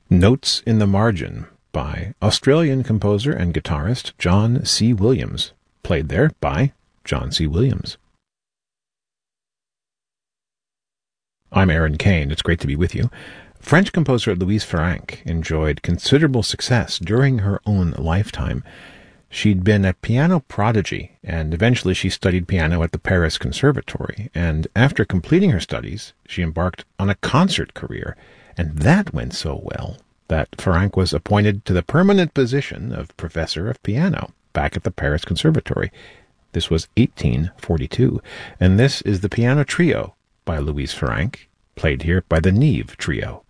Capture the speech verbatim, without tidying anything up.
Notes in the Margin by Australian composer and guitarist John C. Williams, played there by John C. Williams. I'm Aaron Kane. It's great to be with you. French composer Louise Farrenc enjoyed considerable success during her own lifetime. She'd been a piano prodigy, and eventually she studied piano at the Paris Conservatory, and after completing her studies, she embarked on a concert career, and that went so well that Farrenc was appointed to the permanent position of professor of piano back at the Paris Conservatory. This was eighteen forty-two, and this is the Piano Trio by Louise Farrenc, played here by the Nive Trio.